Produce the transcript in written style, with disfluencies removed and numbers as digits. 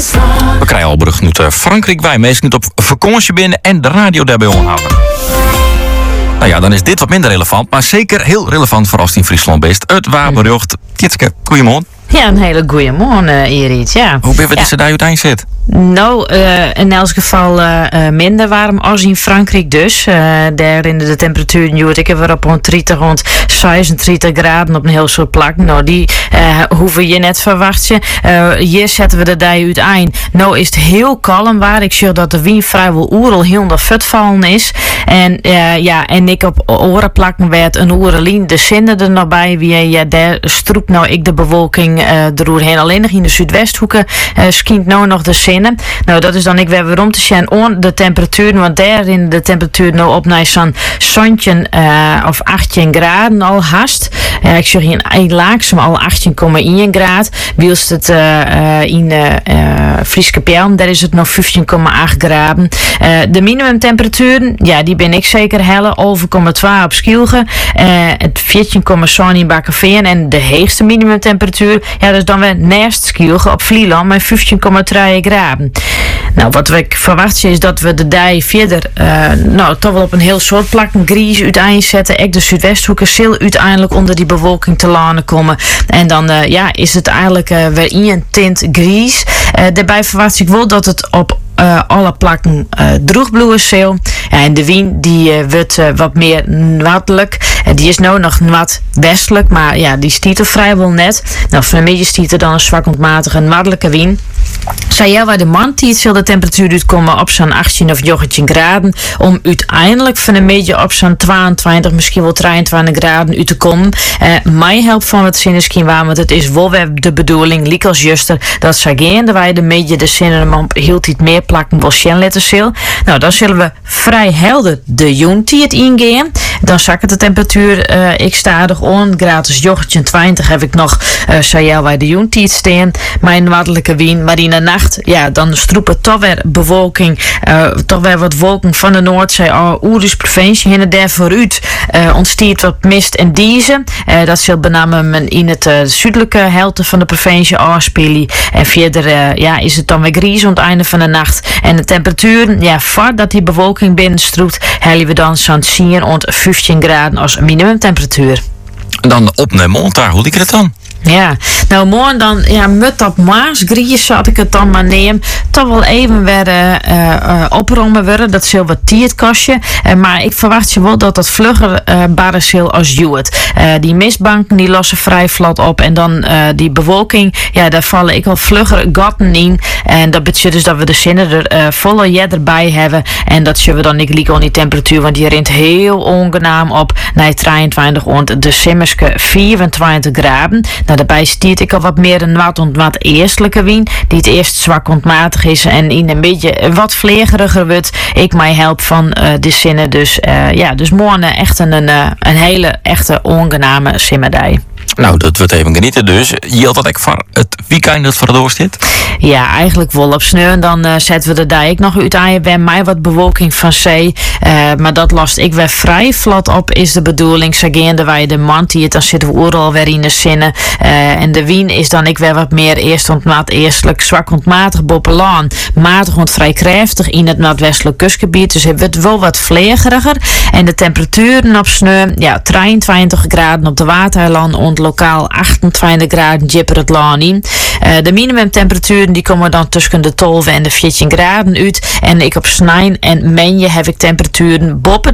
We krijgen al brug nu Frankrijk bij. Meestal niet op vakantie binnen en de radio daarbij omhouden. Nou ja, dan is dit wat minder relevant, maar zeker heel relevant voor als het in Friesland bent. Het Waberjocht. Tjitske, goeiemorgen. Ja, een hele goeie morgen, Irit. Ja. Hoe ben je dat ze daar uiteindelijk zit? Nou, in elk geval minder warm als in Frankrijk dus. Daar in de temperatuur nu, ik heb weer op rond 36 graden op een heel soort plak. Nou, die hoeven je net verwachten. Hier zetten we de dij uiteen. Nou is het heel kalm waar. Ik zie dat de wind vrijwel oerel heel de fut vallen is. En ik op oren plakken werd een oerelien. De zinnen er nog bij. Wie daar stroept nou ik de bewolking doorheen. Alleen nog in de zuidwesthoeken schijnt nou nog de zinnen. Nou, dat is dan ik weer om te zien on de temperatuur. Want daar in de temperatuur nou op naar zo'n zonnetje of 18 graden al haast. Ik zeg hier een laagste al 18,1 graden. Wielst het in Frieske Pijl, daar is het nog 15,8 graden. De minimumtemperatuur, ja, die ben ik zeker helle. 11,2 op Schielge. Het 14,7 in Bakkeveen. En de hoogste minimumtemperatuur, ja, dat is dan weer naast Schielge op Vlieland met 15,3 graden. Nou, wat ik verwacht is dat we de dij verder, toch wel op een heel soort plak een gries uiteindelijk zetten. Ek de zuidwesthoeken zal uiteindelijk onder die bewolking te lanen komen. En dan is het eigenlijk weer in een tint gries. Daarbij verwacht ik wel dat het op alle plakken droogbloeien zal. Ja, en de wind die wordt wat meer noordelijk. Die is nou nog wat westelijk, maar ja, die stiet er vrijwel net. Nou, vanmiddag stiet er dan een zwak tot matige noordelijke wind. Zei jij waar de man die zal de temperatuur uitkomen op zo'n 18 of 19 graden. Om uiteindelijk van een beetje op zo'n 22, misschien wel 23 graden uit te komen. Mij helpt van het zinnenschien waar, want het is wel weer de bedoeling, liek als juster, dat zij gaan. Dat wij de beetje de zinnen om hield iets meer plakken wel zien letten zal. Nou, dan zullen we vrij helder de juntie het ingaan. Dan zakt de temperatuur ik stadig on. Gratis joggetje 20 heb ik nog zei jij waar de juntie staan. Mijn noordelijke wind, maar in de nacht, ja, dan stroepen toch weer bewolking, toch weer wat wolken van de Noordzee, Oerus provincie, hin en der vooruit ontstiert wat mist en diezen. Dat zal benamelijk in het zuidelijke helte van de provincie afspelen. En verder is het dan weer gries aan het einde van de nacht. En de temperatuur, ja, voordat die bewolking binnenstroept, hellen we dan zo'n 10 tot 15 graden als minimumtemperatuur. En dan op naar Montaar, hoe liep het dan? Ja, nou morgen dan, ja, met dat maasgries had ik het dan maar neem. Toch wel even weer oprommen worden. Dat zal wat tijd kosten. Maar ik verwacht je wel dat vlugger barre zal als Juwet. Die mistbanken die lossen vrij vlot op. En dan die bewolking, ja, daar vallen ik al vlugger gaten in. En dat betekent dus dat we de zinnen er volle jet erbij hebben. En dat zullen we dan niet lieken aan die temperatuur. Want die rint heel ongenaam op naar 23 rond de simmerske 24 graden. Daarbij stiert ik al wat meer een wat eerstelijke wind, die het eerst zwak ontmatig is en in een beetje wat vlegeriger wordt. Ik mij help van de zinnen. Dus dus morgen echt een hele echte ongename simmerdij. Nou, dat wordt even genieten dus. Je had dat ik voor het weekend dat voor de doorstiet? Ja, eigenlijk wel op sneeuw. En dan zetten we de dijk nog uit aan. Bij mij wat bewolking van zee. Maar dat last ik weer vrij vlot op, is de bedoeling. Zageende wij de mand die het, dan zitten we overal weer in de zinnen. En de wind is dan ik weer wat meer eerstelijk zwak ontmatig boppelaan. Matig ont vrij krachtig in het noordwestelijk kustgebied. Dus het wordt wel wat vlegeriger. En de temperaturen op sneeuw, ja, 23 graden op de Waterland. En lokaal 28 graden jipper het laan in. De minimumtemperaturen die komen dan tussen de 12 en de 14 graden uit. En ik op Snijn en Menje heb ik temperaturen boven